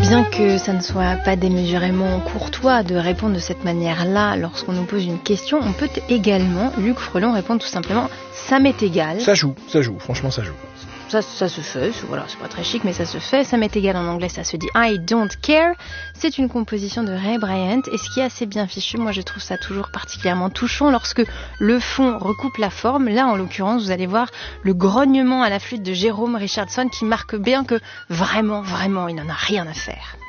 Bien que ça ne soit pas démesurément courtois de répondre de cette manière-là lorsqu'on nous pose une question, on peut également, Luc Frelon, répondre tout simplement « ça m'est égal ». Ça joue, franchement ça joue. Ça se fait, voilà, c'est pas très chic, mais ça se fait. Ça m'est égal en anglais, ça se dit I don't care. C'est une composition de Ray Bryant, et ce qui est assez bien fichu, moi je trouve ça toujours particulièrement touchant lorsque le fond recoupe la forme. Là, en l'occurrence, vous allez voir le grognement à la flûte de Jérôme Richardson qui marque bien que vraiment, il n'en a rien à faire.